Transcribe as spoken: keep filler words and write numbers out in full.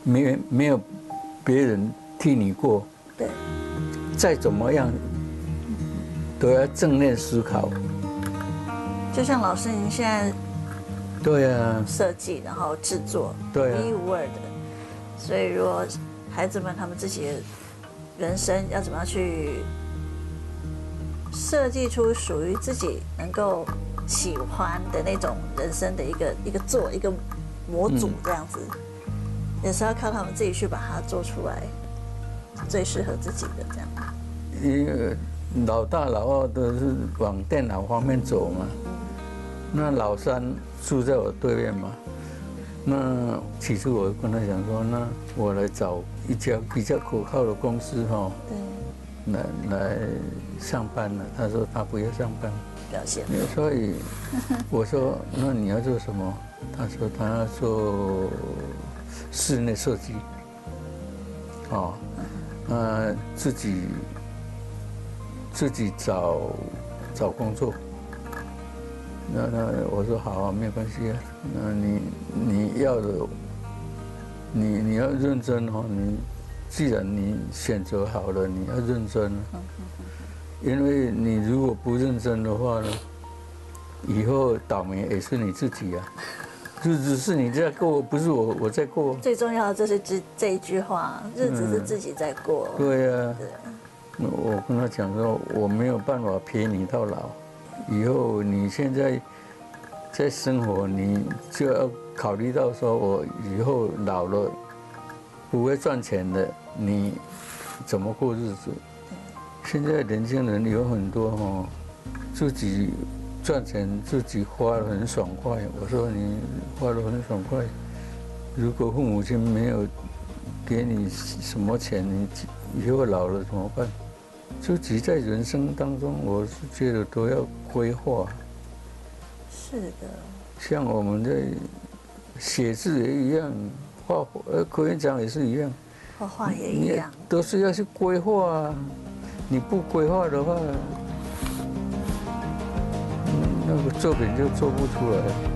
没没有别人替你过， 对， 再怎么样都要正面思考。 就像老师您现在对啊， 设计然后制作， 对啊独一无二的，所以如果孩子们他们自己的人生要怎么样去设计出属于自己能够喜欢的那种人生的一个一个做一个模组这样子，也是要靠他们自己去把它做出来，最适合自己的这样。 因为老大老二都是往电脑方面走嘛，那老三住在我对面嘛，那起初我跟他讲说，那我来找一家比较可靠的公司哈， 对， 来来上班了。他说他不要上班， 表现。 所以我说那你要做什么？他说他要做室内设计，哦，呃，自己自己找找工作。那那我说好啊，没关系啊。那你你要的，你你要认真哦。你既然你选择好了，你要认真。因为你如果不认真的话呢，以后倒霉也是你自己啊。日子是你在过，不是我我在过。 最重要的就是这这一句话，日子是自己在过。 嗯、对呀、啊。 对。 我跟他讲说，我没有办法陪你到老。以后你现在在生活，你就要考虑到说，我以后老了不会赚钱的，你怎么过日子？现在年轻人有很多哦，自己赚钱自己花得很爽快。我说你花得很爽快，如果父母亲没有给你什么钱，你以后老了怎么办？自己在人生当中，我是觉得都要规划。 是的。 像我们在写字也一样，画呃科研奖也是一样， 画画也一样， 都是要去规划啊。你不规划的话，那个作品就做不出来。